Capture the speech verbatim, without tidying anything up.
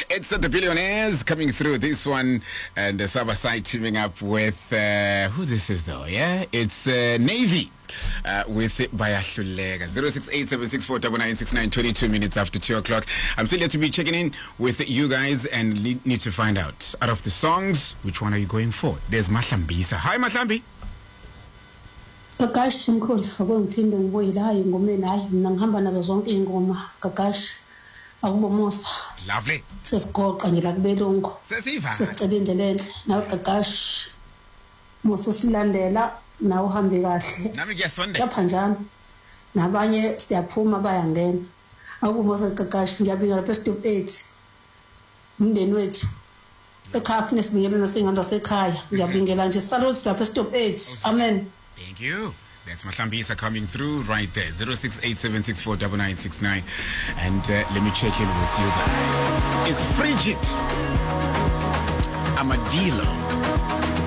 It's uh, the Billionaires coming through this one, and the Saba side teaming up with uh, who this is though, yeah? It's uh, Navy. Uh, with Bayashulega zero six eight seven six four nine nine six nine twenty-two minutes after two o'clock. I'm still here to be checking in with you guys and le- need to find out out of the songs, which one are you going for? There's Mahlambisa. Hi Mahlambi. Kakashi mkhulu akwengithinde ngibuyile hayi ingomeni hayi mina ngihamba nazo zonke ingoma Kakashi akubomosa. Lovely. Sesigoqa nje la kubelungu. Sesiva. Sesicela indlela enhle nawe Kakashi musu silandela na uhambe kahle. Nami ngiyasonde. Lapha njalo nabanye siyaphuma bayangena. Akubomosa Kakashi ngiyabinga lapha stop eight. Umndeni wethu ekhaya fune sibingelana singanda sekhaya ngiyabingela nje salute lapha stop eight. Amen. Thank you. That's Mahlambisa coming through right there. zero six eight seven six four nine nine six nine. And uh, let me check in with you guys. It's Frigid. I'm a dealer.